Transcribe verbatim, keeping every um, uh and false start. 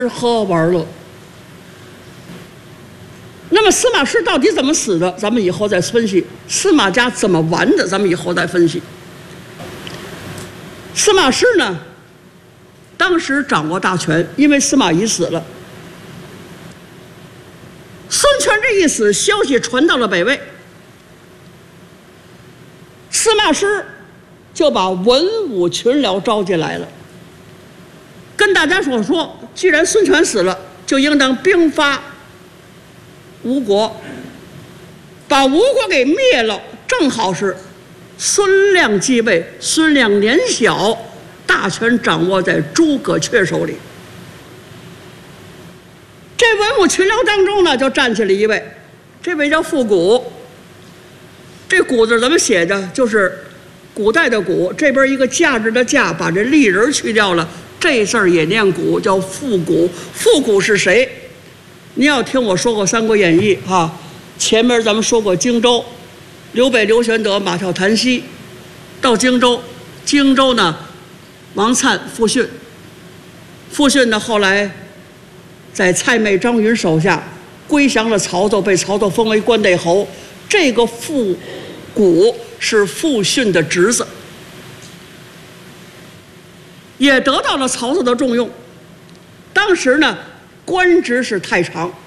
吃喝玩乐。那么司马师到底怎么死的？咱们以后再分析。司马家怎么完的？咱们以后再分析。司马师呢，当时掌握大权，因为司马懿死了。孙权这一死，消息传到了北魏，司马师就把文武群僚召进来了，跟大家说说，既然孙权死了，就应当兵发吴国，把吴国给灭了，正好是孙亮继位，孙亮年小，大权掌握在诸葛恪手里。这文武群僚当中呢，就站起了一位，这位叫傅古。这古字怎么写的？就是古代的古，这边一个价值的价，把这立人去掉了，这字儿也念古，叫傅古。傅古是谁？您要听我说过《三国演义》哈，前面咱们说过荆州，刘备、刘玄德、马跳、谭溪，到荆州，荆州呢，王粲傅训，傅训呢后来在蔡妹、张云手下归降了曹操，被曹操封为关内侯。这个傅古是傅训的侄子，也得到了曹操的重用。当时呢，官职是太常。